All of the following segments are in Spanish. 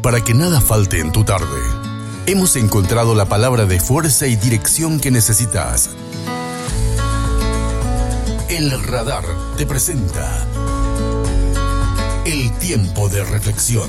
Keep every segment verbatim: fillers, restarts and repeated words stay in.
Para que nada falte en tu tarde, hemos encontrado la palabra de fuerza y dirección que necesitas. El Radar te presenta el tiempo de reflexión.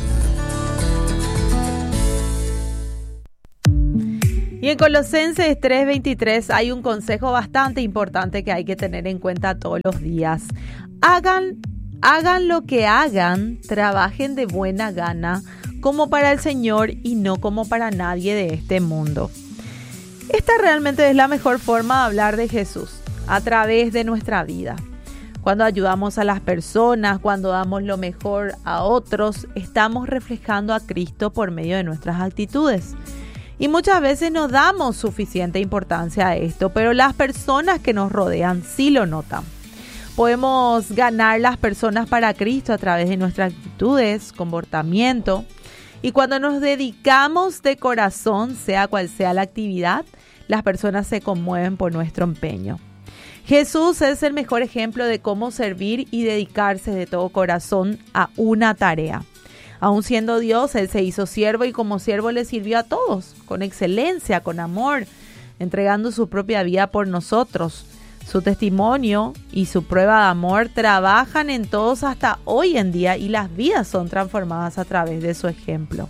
Y en Colosenses tres veintitrés hay un consejo bastante importante que hay que tener en cuenta todos los días. Hagan, hagan lo que hagan, trabajen de buena gana, como para el Señor y no como para nadie de este mundo. Esta realmente es la mejor forma de hablar de Jesús, a través de nuestra vida. Cuando ayudamos a las personas, cuando damos lo mejor a otros, estamos reflejando a Cristo por medio de nuestras actitudes. Y muchas veces no damos suficiente importancia a esto, pero las personas que nos rodean sí lo notan. Podemos ganar las personas para Cristo a través de nuestras actitudes, comportamiento. Y cuando nos dedicamos de corazón, sea cual sea la actividad, las personas se conmueven por nuestro empeño. Jesús es el mejor ejemplo de cómo servir y dedicarse de todo corazón a una tarea. Aun siendo Dios, Él se hizo siervo y como siervo le sirvió a todos, con excelencia, con amor, entregando su propia vida por nosotros. Su testimonio y su prueba de amor trabajan en todos hasta hoy en día y las vidas son transformadas a través de su ejemplo.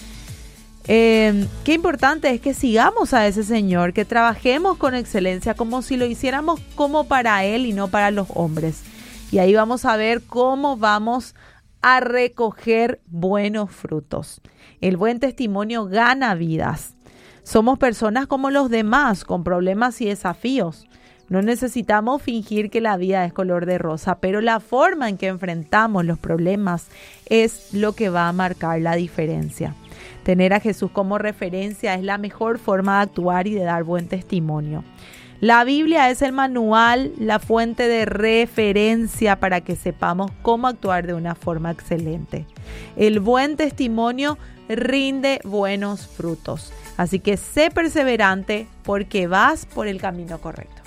Eh, qué importante es que sigamos a ese Señor, que trabajemos con excelencia como si lo hiciéramos como para Él y no para los hombres. Y ahí vamos a ver cómo vamos a recoger buenos frutos. El buen testimonio gana vidas. Somos personas como los demás, con problemas y desafíos. No necesitamos fingir que la vida es color de rosa, pero la forma en que enfrentamos los problemas es lo que va a marcar la diferencia. Tener a Jesús como referencia es la mejor forma de actuar y de dar buen testimonio. La Biblia es el manual, la fuente de referencia para que sepamos cómo actuar de una forma excelente. El buen testimonio rinde buenos frutos. Así que sé perseverante porque vas por el camino correcto.